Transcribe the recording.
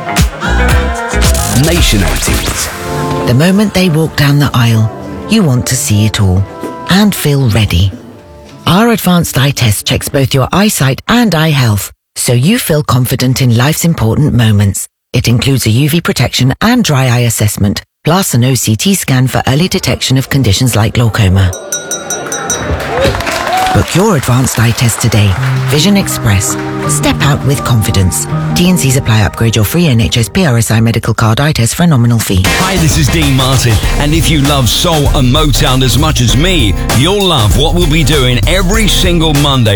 Nation Actives. The moment they walk down the aisle, you want to see it all and feel ready. Our advanced eye test checks both your eyesight and eye health, so you feel confident in life's important moments. It includes a UV protection and dry eye assessment, plus an OCT scan for early detection of conditions like glaucoma. Book your advanced eye test today. Vision Express. Step out with confidence. T&Cs apply. Upgrade your free NHS PRSI medical card eye test for a nominal fee. Hi, this is Dean Martin, and if you love soul and Motown as much as me, you'll love what we'll be doing every single Monday